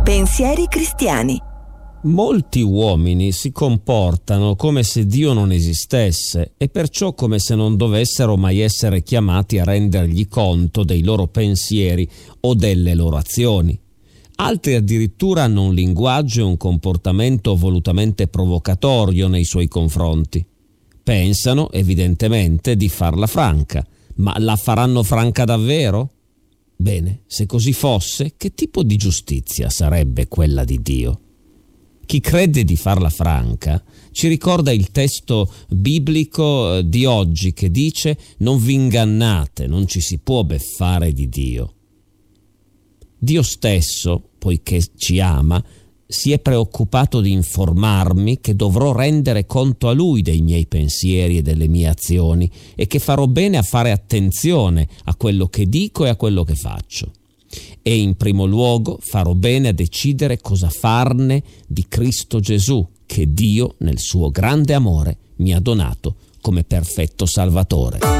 Pensieri cristiani. Molti uomini si comportano come se Dio non esistesse e perciò come se non dovessero mai essere chiamati a rendergli conto dei loro pensieri o delle loro azioni. Altri addirittura hanno un linguaggio e un comportamento volutamente provocatorio nei suoi confronti. Pensano, evidentemente, di farla franca, ma la faranno franca davvero? Bene, se così fosse, che tipo di giustizia sarebbe quella di Dio? Chi crede di farla franca ci ricorda il testo biblico di oggi che dice: non vi ingannate, non ci si può beffare di Dio. Dio stesso, poiché ci ama, si è preoccupato di informarmi che dovrò rendere conto a Lui dei miei pensieri e delle mie azioni e che farò bene a fare attenzione a quello che dico e a quello che faccio. E in primo luogo farò bene a decidere cosa farne di Cristo Gesù, che Dio, nel suo grande amore, mi ha donato come perfetto Salvatore.